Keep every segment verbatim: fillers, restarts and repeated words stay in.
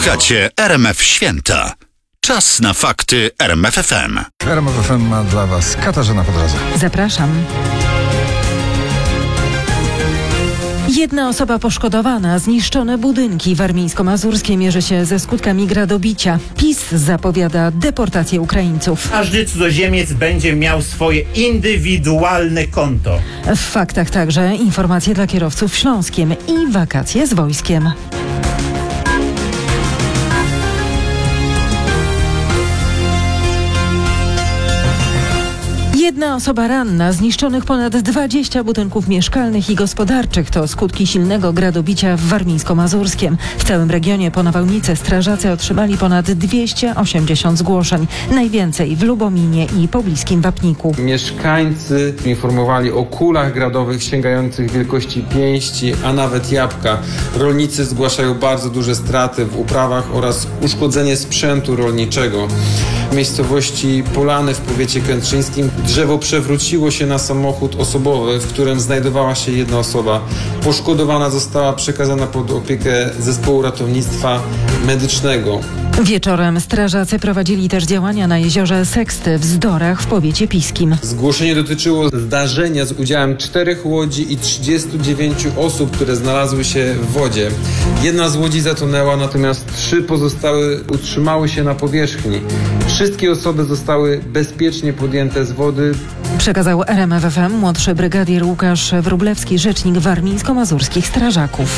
Słuchacie R M F Święta. Czas na fakty R M F F M. R M F F M ma dla Was Katarzyna Podradza. Zapraszam. Jedna osoba poszkodowana, zniszczone budynki. Warmińsko-Mazurskie mierzy się ze skutkami gradobicia. PiS zapowiada deportację Ukraińców. Każdy cudzoziemiec będzie miał swoje indywidualne konto. W faktach także informacje dla kierowców w Śląskiem i wakacje z wojskiem. Jedna osoba ranna, zniszczonych ponad dwadzieścia budynków mieszkalnych i gospodarczych to skutki silnego gradobicia w Warmińsko-Mazurskiem. W całym regionie po nawałnicy strażacy otrzymali ponad dwieście osiemdziesiąt zgłoszeń. Najwięcej w Lubominie i pobliskim Wapniku. Mieszkańcy informowali o kulach gradowych sięgających wielkości pięści, a nawet jabłka. Rolnicy zgłaszają bardzo duże straty w uprawach oraz uszkodzenie sprzętu rolniczego. W miejscowości Polany w powiecie kętrzyńskim drzewo przewróciło się na samochód osobowy, w którym znajdowała się jedna osoba. Poszkodowana została przekazana pod opiekę zespołu ratownictwa medycznego. Wieczorem strażacy prowadzili też działania na jeziorze Seksty w Zdorach w powiecie piskim. Zgłoszenie dotyczyło zdarzenia z udziałem czterech łodzi i trzydziestu dziewięciu osób, które znalazły się w wodzie. Jedna z łodzi zatonęła, natomiast trzy pozostałe utrzymały się na powierzchni. Wszystkie osoby zostały bezpiecznie podjęte z wody. Przekazał R M F F M młodszy brygadier Łukasz Wróblewski, rzecznik warmińsko-mazurskich strażaków.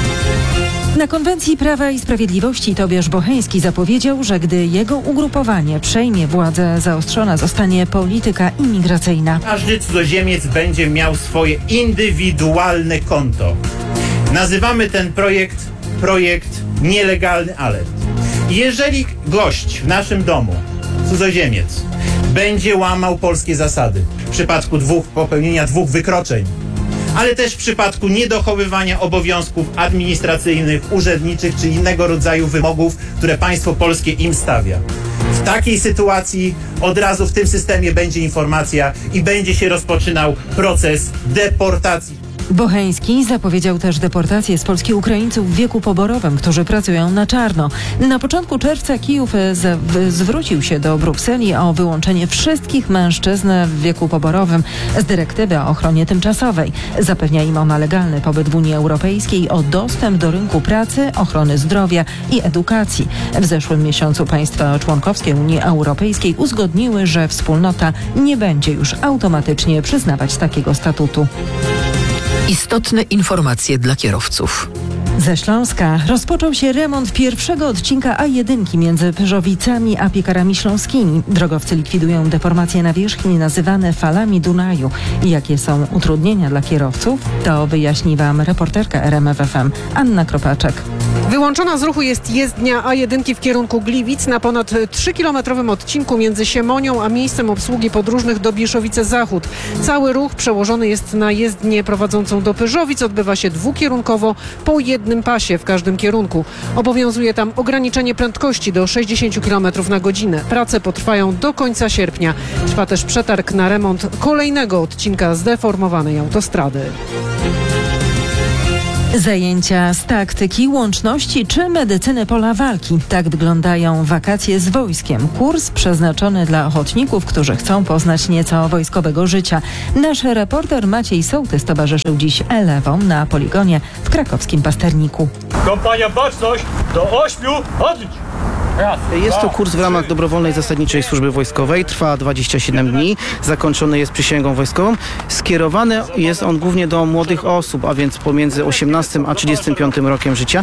Na konwencji Prawa i Sprawiedliwości Tobiasz Bocheński zapowiedział, że gdy jego ugrupowanie przejmie władzę, zaostrzona zostanie polityka imigracyjna. Każdy cudzoziemiec będzie miał swoje indywidualne konto. Nazywamy ten projekt projekt nielegalny alert. Jeżeli gość w naszym domu, cudzoziemiec, będzie łamał polskie zasady w przypadku dwóch popełnienia dwóch wykroczeń, ale też w przypadku niedochowywania obowiązków administracyjnych, urzędniczych czy innego rodzaju wymogów, które państwo polskie im stawia. W takiej sytuacji od razu w tym systemie będzie informacja i będzie się rozpoczynał proces deportacji. Bocheński zapowiedział też deportację z Polski Ukraińców w wieku poborowym, którzy pracują na czarno. Na początku czerwca Kijów z, w, zwrócił się do Brukseli o wyłączenie wszystkich mężczyzn w wieku poborowym z dyrektywy o ochronie tymczasowej. Zapewnia im ona legalny pobyt w Unii Europejskiej, o dostęp do rynku pracy, ochrony zdrowia i edukacji. W zeszłym miesiącu państwa członkowskie Unii Europejskiej uzgodniły, że wspólnota nie będzie już automatycznie przyznawać takiego statutu. Istotne informacje dla kierowców. Ze Śląska rozpoczął się remont pierwszego odcinka A jeden między Pyrzowicami a Piekarami Śląskimi. Drogowcy likwidują deformacje nawierzchni nazywane falami Dunaju. Jakie są utrudnienia dla kierowców? To wyjaśni Wam reporterka R M F F M Anna Kropaczek. Wyłączona z ruchu jest jezdnia A jeden w kierunku Gliwic na ponad trzykilometrowym odcinku między Siemonią a miejscem obsługi podróżnych do Bieszowice-Zachód. Cały ruch przełożony jest na jezdnię prowadzącą do Pyrzowic. Odbywa się dwukierunkowo po jednym pasie w każdym kierunku. Obowiązuje tam ograniczenie prędkości do sześćdziesiąt kilometrów na godzinę. Prace potrwają do końca sierpnia. Trwa też przetarg na remont kolejnego odcinka zdeformowanej autostrady. Zajęcia z taktyki, łączności czy medycyny pola walki. Tak wyglądają wakacje z wojskiem. Kurs przeznaczony dla ochotników, którzy chcą poznać nieco wojskowego życia. Nasz reporter Maciej Sołtys towarzyszył dziś elewom na poligonie w krakowskim Pasterniku. Kompania Baczność do ośmiu, odlicz! Jest to kurs w ramach dobrowolnej zasadniczej służby wojskowej. Trwa dwadzieścia siedem dni. Zakończony jest przysięgą wojskową. Skierowany jest on głównie do młodych osób, a więc pomiędzy osiemnastym a trzydziestym piątym rokiem życia.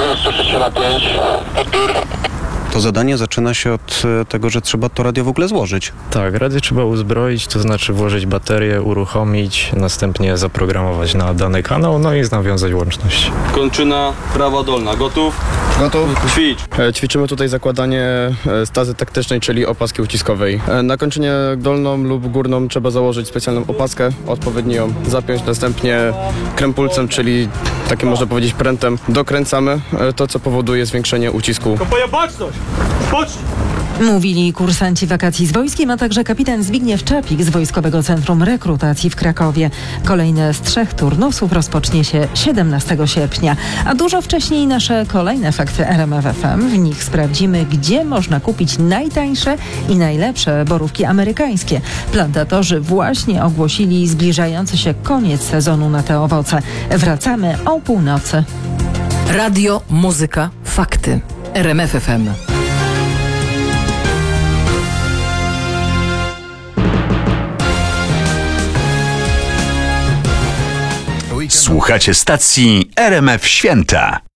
To zadanie zaczyna się od tego, że trzeba to radio w ogóle złożyć. Tak, radio trzeba uzbroić, to znaczy włożyć baterię, uruchomić, następnie zaprogramować na dany kanał, no i nawiązać łączność. Kończyna, prawa dolna. Gotów? Gotów. Ćwicz. E, ćwiczymy tutaj zakładanie e, stazy taktycznej, czyli opaski uciskowej. E, na kończynę dolną lub górną trzeba założyć specjalną opaskę, odpowiednio ją zapiąć, następnie krępulcem, czyli takim można powiedzieć prętem dokręcamy e, to, co powoduje zwiększenie ucisku. Kompania Baczność! Spocznij! Mówili kursanci wakacji z wojskiem, a także kapitan Zbigniew Czapik z Wojskowego Centrum Rekrutacji w Krakowie. Kolejne z trzech turnusów rozpocznie się siedemnastego sierpnia, a dużo wcześniej nasze kolejne fakty R M F F M. W nich sprawdzimy, gdzie można kupić najtańsze i najlepsze borówki amerykańskie. Plantatorzy właśnie ogłosili zbliżający się koniec sezonu na te owoce. Wracamy o północy. Radio, muzyka, fakty. R M F F M. Słuchacie stacji R M F Święta.